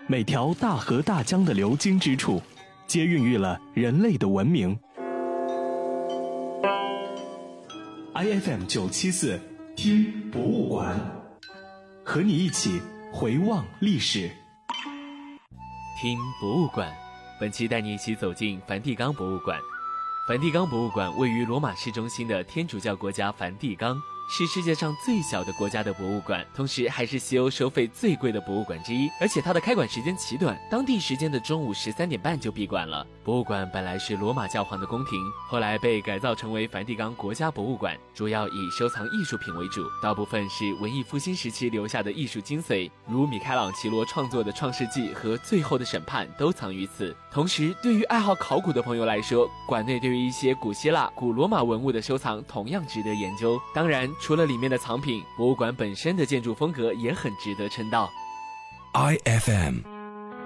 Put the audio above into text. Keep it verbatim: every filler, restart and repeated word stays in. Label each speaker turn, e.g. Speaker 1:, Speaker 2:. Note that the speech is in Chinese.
Speaker 1: 每条大河大江的流经之处，皆孕育了人类的文明。I F M 九七四，听博物馆，和你一起回望历史。
Speaker 2: 听博物馆，本期带你一起走进梵蒂冈博物馆。梵蒂冈博物馆位于罗马市中心的天主教国家梵蒂冈，是世界上最小的国家的博物馆，同时还是西欧收费最贵的博物馆之一。而且它的开馆时间奇短，当地时间的中午十三点半就闭馆了。博物馆本来是罗马教皇的宫廷，后来被改造成为梵蒂冈国家博物馆，主要以收藏艺术品为主，大部分是文艺复兴时期留下的艺术精髓，如米开朗基罗创作的《创世纪》和《最后的审判》都藏于此。同时，对于爱好考古的朋友来说，馆内对于一些古希腊、古罗马文物的收藏同样值得研究。当然，除了里面的藏品，博物馆本身的建筑风格也很值得称道。
Speaker 3: I F M